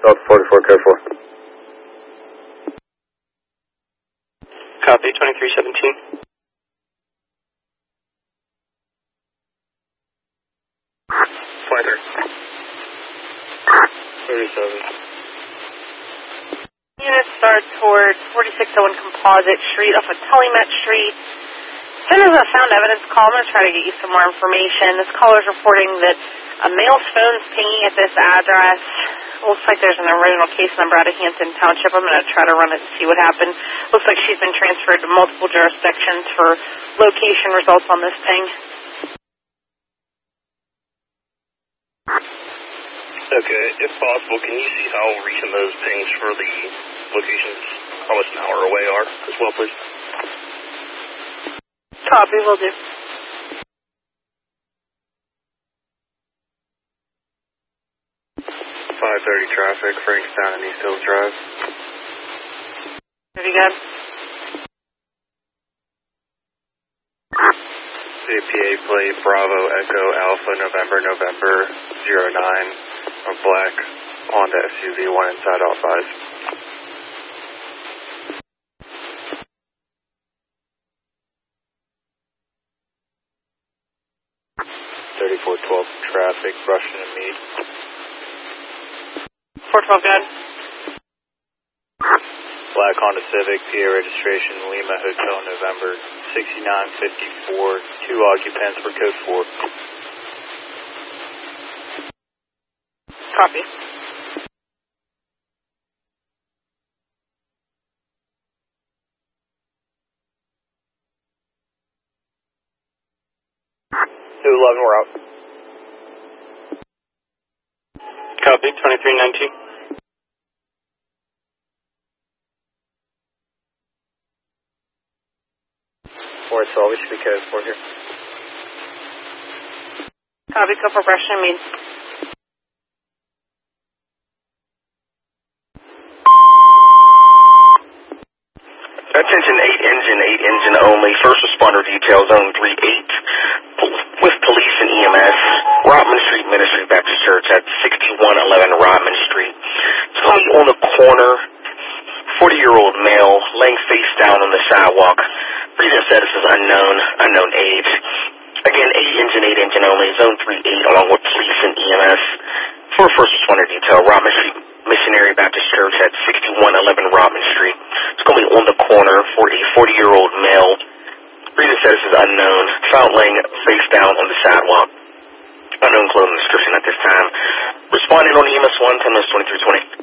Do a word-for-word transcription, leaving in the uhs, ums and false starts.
Delta forty-four, code four. Copy, twenty-three seventeen. Pointer. thirty-seven. Units are towards forty-six oh one Composite Street off of Tullymet Street. Centers of found evidence call. I'm going to try to get you some more information. This caller is reporting that a male's phone's pinging at this address. Looks like there's an original case number out of Hampton Township. I'm going to try to run it to see what happened. Looks like she's been transferred to multiple jurisdictions for location results on this ping. Okay, if possible, can you see how recent those pings for the locations almost an hour away are as well, please? Copy, will do. five thirty traffic, Frankstown and East Hills Drive. Pretty good. C P A plate Bravo Echo Alpha November November zero nine, a black Honda S U V, one inside all five. thirty-four twelve traffic, Russian and Meade. four twelve, good. Black Honda Civic, P A registration, Lima Hotel, November sixty-nine fifty-four, two occupants for code four. Copy. two eleven, we're out. Copy, twenty-three nineteen. four twelve, we should be code four here. Copy, go for Russian and Meade. Attention eight engine, eight engine only. First responder detail, zone three eight. With police and E M S. Rodman Street Ministry Baptist Church at sixty-one eleven Rodman Street. It's going to be on the corner. forty-year-old male, laying face down on the sidewalk. Reason status is unknown, unknown age. Again, eight engine, eight engine only. Zone three eight along with police and E M S. For first responder detail, Rodman Street Missionary Baptist Church at sixty-one eleven Rodman Street. It's going to be on the corner for a forty-year-old male. Reason status is unknown. Found laying face down on the sidewalk. Unknown clothing description at this time. Responding on E M S one, ten minutes twenty-three twenty.